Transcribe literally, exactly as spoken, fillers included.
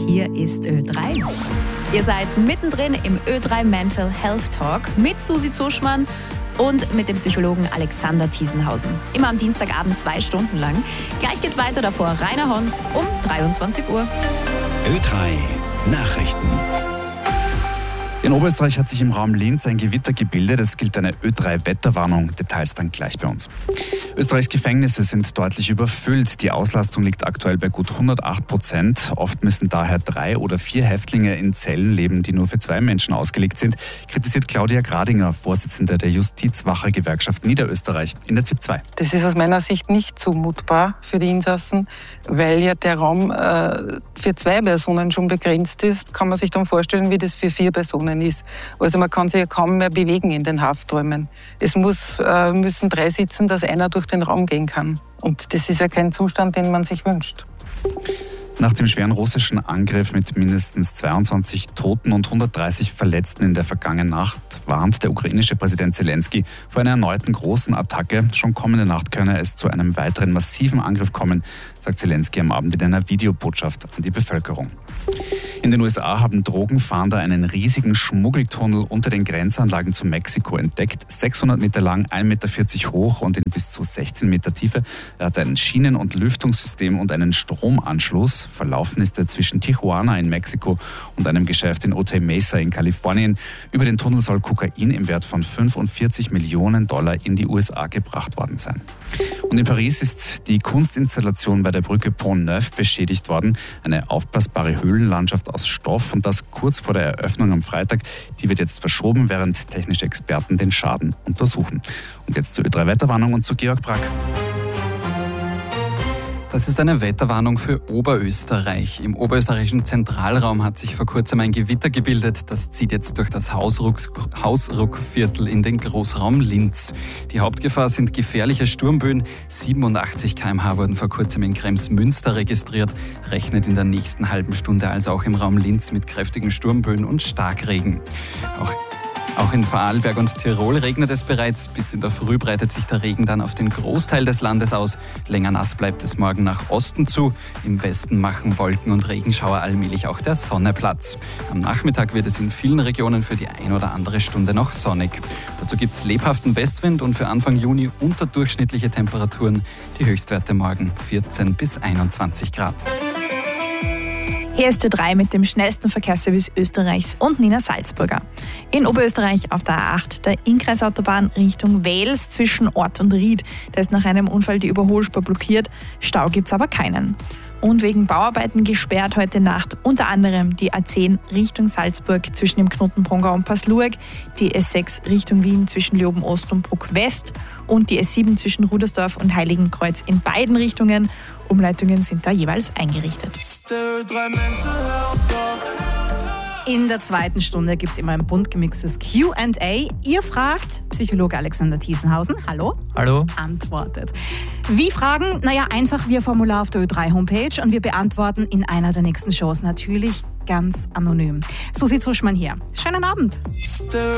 hier ist Ö drei. Ihr seid mittendrin im Ö drei Mental Health Talk mit Susi Zuschmann und mit dem Psychologen Alexander Thiesenhausen. Immer am Dienstagabend zwei Stunden lang. Gleich geht's weiter, davor Rainer Hons um dreiundzwanzig Uhr. Ö drei Nachrichten. In Oberösterreich hat sich im Raum Linz ein Gewitter gebildet. Es gilt eine Ö drei Wetterwarnung. Details dann gleich bei uns. Österreichs Gefängnisse sind deutlich überfüllt. Die Auslastung liegt aktuell bei gut hundertacht Prozent. Oft müssen daher drei oder vier Häftlinge in Zellen leben, die nur für zwei Menschen ausgelegt sind, kritisiert Claudia Gradinger, Vorsitzende der Justizwache-Gewerkschaft Niederösterreich in der Z I P zwei. Das ist aus meiner Sicht nicht zumutbar für die Insassen, weil ja der Raum äh, für zwei Personen schon begrenzt ist. Kann man sich dann vorstellen, wie das für vier Personen ist. Also man kann sich ja kaum mehr bewegen in den Hafträumen. Es muss, äh, müssen drei sitzen, dass einer durch den Raum gehen kann. Und das ist ja kein Zustand, den man sich wünscht. Nach dem schweren russischen Angriff mit mindestens zweiundzwanzig Toten und hundertdreißig Verletzten in der vergangenen Nacht warnt der ukrainische Präsident Zelensky vor einer erneuten großen Attacke. Schon kommende Nacht könne es zu einem weiteren massiven Angriff kommen, sagt Zelensky am Abend in einer Videobotschaft an die Bevölkerung. In den U S A haben Drogenfahnder einen riesigen Schmuggeltunnel unter den Grenzanlagen zu Mexiko entdeckt. sechshundert Meter lang, ein Meter vierzig hoch und in bis zu sechzehn Meter Tiefe. Er hat ein Schienen- und Lüftungssystem und einen Stromanschluss. Verlaufen ist er zwischen Tijuana in Mexiko und einem Geschäft in Otay Mesa in Kalifornien. Über den Tunnel soll Kokain im Wert von fünfundvierzig Millionen Dollar in die U S A gebracht worden sein. Und in Paris ist die Kunstinstallation bei der Brücke Pont Neuf beschädigt worden. Eine aufblasbare Höhlenlandschaft aus Stoff und das kurz vor der Eröffnung am Freitag. Die wird jetzt verschoben, während technische Experten den Schaden untersuchen. Und jetzt zur Ö drei Wetterwarnung und zu Georg Brack. Das ist eine Wetterwarnung für Oberösterreich. Im oberösterreichischen Zentralraum hat sich vor kurzem ein Gewitter gebildet. Das zieht jetzt durch das Hausruck, Hausruckviertel in den Großraum Linz. Die Hauptgefahr sind gefährliche Sturmböen. siebenundachtzig Kilometer pro Stunde wurden vor kurzem in Krems-Münster registriert. Rechnet in der nächsten halben Stunde also auch im Raum Linz mit kräftigen Sturmböen und Starkregen. Auch Auch in Vorarlberg und Tirol regnet es bereits. Bis in der Früh breitet sich der Regen dann auf den Großteil des Landes aus. Länger nass bleibt es morgen nach Osten zu. Im Westen machen Wolken und Regenschauer allmählich auch der Sonne Platz. Am Nachmittag wird es in vielen Regionen für die ein oder andere Stunde noch sonnig. Dazu gibt es lebhaften Westwind und für Anfang Juni unterdurchschnittliche Temperaturen. Die Höchstwerte morgen vierzehn bis einundzwanzig Grad. Hier ist Ö drei mit dem schnellsten Verkehrsservice Österreichs und Nina Salzburger. In Oberösterreich auf der A acht, der Innkreisautobahn Richtung Wels zwischen Ort und Ried. Da ist nach einem Unfall die Überholspur blockiert. Stau gibt's aber keinen. Und wegen Bauarbeiten gesperrt heute Nacht unter anderem die A zehn Richtung Salzburg zwischen dem Knoten Pongau und Passlurg, die S sechs Richtung Wien zwischen Leoben Ost und Bruck West und die S sieben zwischen Rudersdorf und Heiligenkreuz in beiden Richtungen. Umleitungen sind da jeweils eingerichtet. In der zweiten Stunde gibt es immer ein bunt gemixtes Q and A. Ihr fragt, Psychologe Alexander Thiesenhausen, hallo? Hallo. Antwortet. Wie fragen? Naja, einfach via Formular auf der Ö drei Homepage und wir beantworten in einer der nächsten Shows natürlich ganz anonym. Susi Zuschmann hier. Schönen Abend.